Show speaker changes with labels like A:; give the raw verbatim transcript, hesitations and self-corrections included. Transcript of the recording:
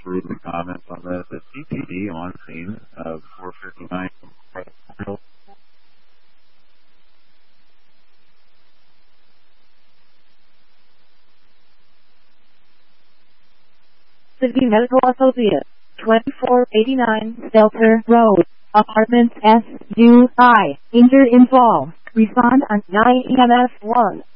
A: read the comments on the, the C P D on scene of four fifty-nine.
B: City Medical Associate, twenty-four eighty-nine Stelter Road, Apartments S U I, injured involved, respond on nine E M S one.